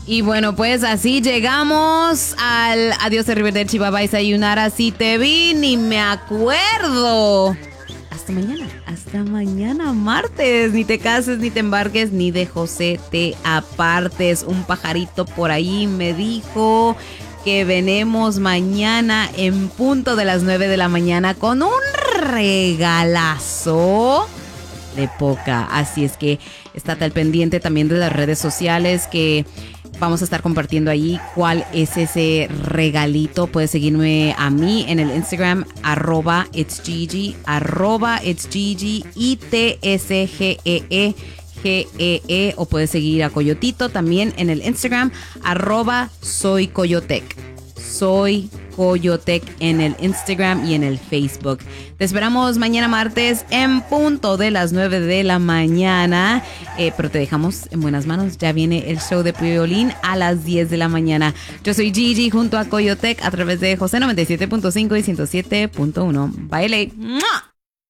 Y bueno, pues así llegamos al adiós de Riverdale, Bye sayonara, si te vi, ni me acuerdo. Hasta mañana martes. Ni te cases, ni te embarques, ni de José te apartes. Un pajarito por ahí me dijo que venemos mañana en punto de las 9 de la mañana con un regalazo de poca. Así es que estate al pendiente también de las redes sociales que vamos a estar compartiendo ahí cuál es ese regalito. Puedes seguirme a mí en el Instagram, @itsgigi, @itsgigi, ITSGEE, o puedes seguir a Coyotito también en el Instagram, @soycoyotec. Soy Coyotec en el Instagram y en el Facebook. Te esperamos mañana martes en punto de las 9 de la mañana. Pero te dejamos en buenas manos. Ya viene el show de Piolín a las 10 de la mañana. Yo soy Gigi junto a Coyotec a través de José 97.5 y 107.1. Bye. ¡Mua!